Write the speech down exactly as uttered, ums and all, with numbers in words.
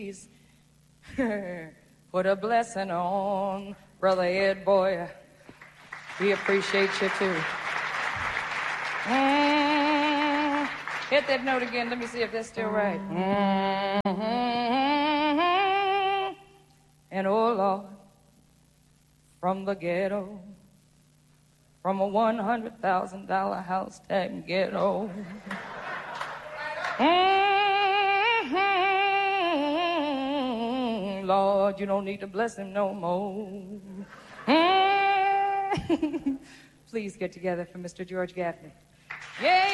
please put a blessing on Brother Ed, boy. We appreciate you too. Mm, hit that note again. Let me see if that's still right. Mm-hmm. And oh Lord, from the ghetto, from a one hundred thousand dollars house tag ghetto. Mm-hmm. Lord, you don't need to bless him no more. Mm-hmm. Please get together for Mister George Gaffney. Yeah.